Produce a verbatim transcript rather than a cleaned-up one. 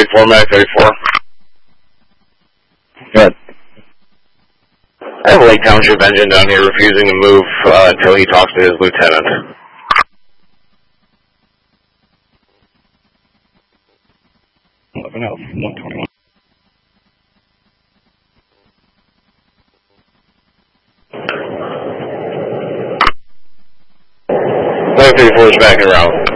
thirty-four, Mac thirty-four. Good. I have a Lake Township engine down here refusing to move uh, until he talks to his lieutenant. eleven L, one twenty-one. Mac thirty-four is backing around.